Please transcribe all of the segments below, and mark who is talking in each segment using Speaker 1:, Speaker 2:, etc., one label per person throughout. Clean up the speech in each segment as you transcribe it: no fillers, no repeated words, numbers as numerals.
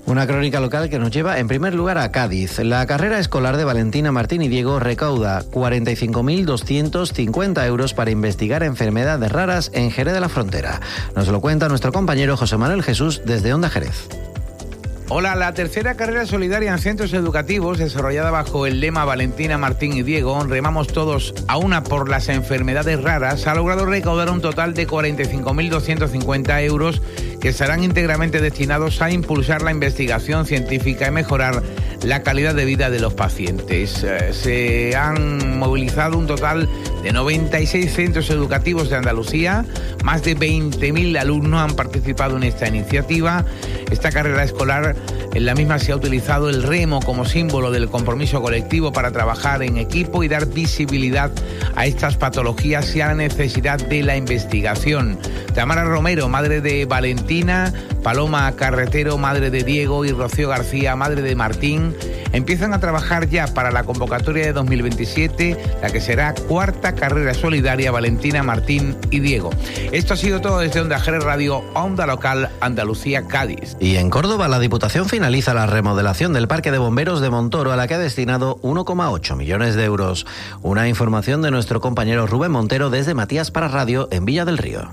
Speaker 1: Una crónica local que nos lleva en primer lugar a Cádiz. La carrera escolar de Valentina Martín y Diego recauda 45.250 euros para investigar enfermedades raras en Jerez de la Frontera. Nos lo cuenta nuestro compañero José Manuel Jesús desde Onda Jerez.
Speaker 2: Hola, la tercera carrera solidaria en centros educativos, desarrollada bajo el lema Valentina, Martín y Diego, remamos todos a una por las enfermedades raras, ha logrado recaudar un total de 45.250 euros que serán íntegramente destinados a impulsar la investigación científica y mejorar la calidad de vida de los pacientes. Se han movilizado un total de 96 centros educativos de Andalucía, más de 20.000 alumnos han participado en esta iniciativa. Esta carrera escolar, en la misma se ha utilizado el remo como símbolo del compromiso colectivo para trabajar en equipo y dar visibilidad a estas patologías y a la necesidad de la investigación. Tamara Romero, madre de Valentina, Paloma Carretero, madre de Diego, y Rocío García, madre de Martín, empiezan a trabajar ya para la convocatoria de 2027, la que será cuarta carrera solidaria Valentina, Martín y Diego. Esto ha sido todo desde Onda Jerez Radio, Onda Local, Andalucía, Cádiz.
Speaker 1: Y en Córdoba, la Diputación finaliza la remodelación del Parque de Bomberos de Montoro, a la que ha destinado 1,8 millones de euros. Una información de nuestro compañero Rubén Montero desde Matías para Radio en Villa del Río.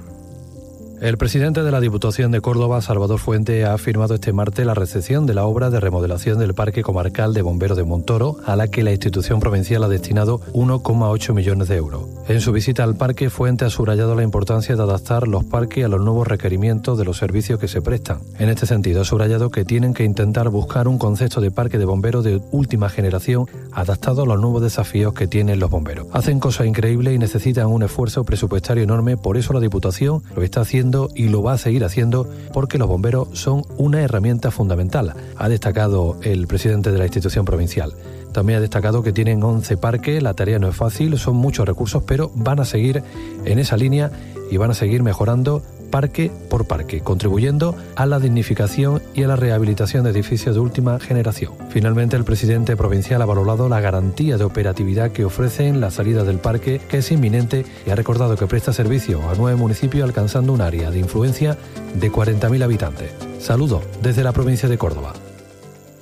Speaker 3: El presidente de la Diputación de Córdoba, Salvador Fuente, ha firmado este martes la recepción de la obra de remodelación del Parque Comarcal de Bomberos de Montoro, a la que la institución provincial ha destinado 1,8 millones de euros. En su visita al parque, Fuente ha subrayado la importancia de adaptar los parques a los nuevos requerimientos de los servicios que se prestan. En este sentido, ha subrayado que tienen que intentar buscar un concepto de parque de bomberos de última generación adaptado a los nuevos desafíos que tienen los bomberos. Hacen cosas increíbles y necesitan un esfuerzo presupuestario enorme, por eso la Diputación lo está haciendo y lo va a seguir haciendo, porque los bomberos son una herramienta fundamental, ha destacado el presidente de la institución provincial. También ha destacado que tienen 11 parques, la tarea no es fácil, son muchos recursos, pero van a seguir en esa línea y van a seguir mejorando parque por parque, contribuyendo a la dignificación y a la rehabilitación de edificios de última generación. Finalmente, el presidente provincial ha valorado la garantía de operatividad que ofrecen la salida del parque, que es inminente, y ha recordado que presta servicio a 9 municipios, alcanzando un área de influencia de 40.000 habitantes. Saludos desde la provincia de Córdoba.